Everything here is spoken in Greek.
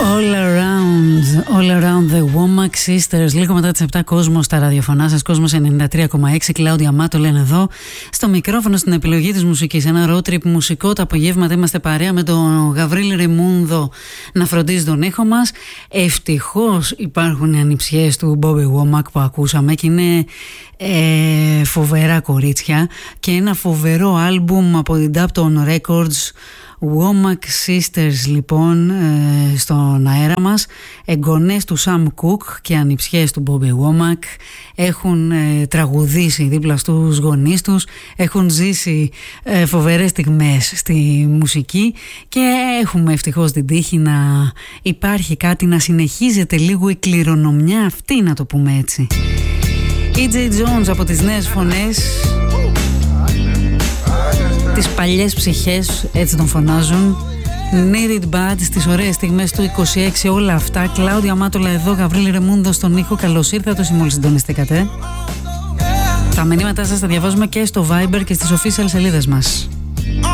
All around the Womack Sisters. Λίγο μετά τις 7, κόσμο στα ραδιοφωνά σας. Κόσμος 93,6. Κλάουδια Μάτο λένε εδώ. Στο μικρόφωνο, στην επιλογή της μουσικής. Ένα road trip μουσικό. Τα απογεύματα είμαστε παρέα με τον Γαβρίλη Ρεμούνδο να φροντίζει τον ήχο μας. Ευτυχώς υπάρχουν οι ανιψιές του Bobby Womack που ακούσαμε και είναι φοβερά κορίτσια. Και ένα φοβερό άλμπουμ από την Dapton Records. Womack Sisters λοιπόν στον αέρα μας, εγγονές του Sam Cooke και ανιψιές του Bobby Womack, έχουν τραγουδήσει δίπλα στους γονείς τους, έχουν ζήσει φοβερές στιγμές στη μουσική και έχουμε ευτυχώς την τύχη να υπάρχει κάτι, να συνεχίζεται λίγο η κληρονομιά αυτή, να το πούμε έτσι. EJ Jones από τις νέες φωνές, τις παλιές ψυχές, έτσι τον φωνάζουν. Need It Bad, στις ωραίες στιγμές του 26, όλα αυτά. Κλάουδια Μάτολα εδώ, Γαβρίλη Ρεμούνδο στον ήχο. Καλώς ήρθατε όσοι μόλις συντονιστήκατε. Τα μηνύματά σας τα διαβάζουμε και στο Viber και στις official σελίδες μας.